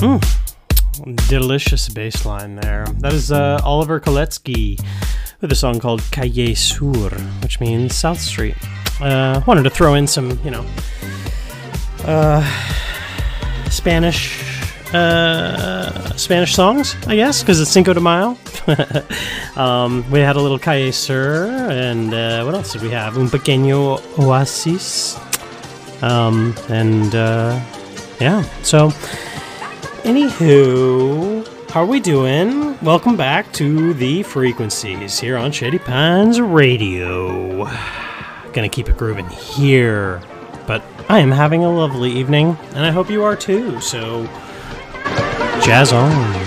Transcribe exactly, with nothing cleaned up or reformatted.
Mm. Delicious bass line there. That is uh, Oliver Koletsky with a song called Calle Sur, which means South Street. Uh, wanted to throw in some, you know, uh, Spanish, uh, Spanish songs, I guess, because it's Cinco de Mayo. um, we had a little Calle Sur, and uh, what else did we have? Un Pequeño Oasis. Um, and, uh, yeah, so, anywho, how are we doing? Welcome back to the frequencies here on Shady Pines Radio. Gonna keep it grooving here, but I am having a lovely evening, and I hope you are too, so, jazz on.